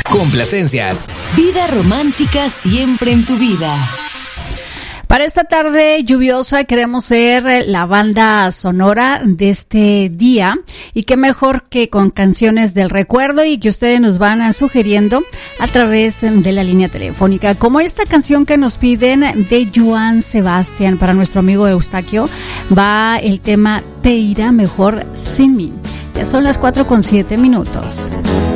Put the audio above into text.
Complacencias. Vida romántica siempre en tu vida. Para esta tarde lluviosa queremos ser la banda sonora de este día y qué mejor que con canciones del recuerdo y que ustedes nos van sugiriendo a través de la línea telefónica, como esta canción que nos piden de Joan Sebastián. Para nuestro amigo Eustaquio va el tema Te irá mejor sin mí. Ya son las 4:07.